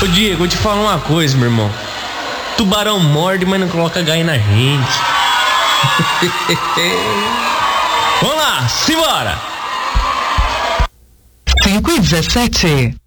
Ô Diego, vou te falar uma coisa, meu irmão. Tubarão morde, mas não coloca gai na gente. Vamos lá, simbora! 5:17.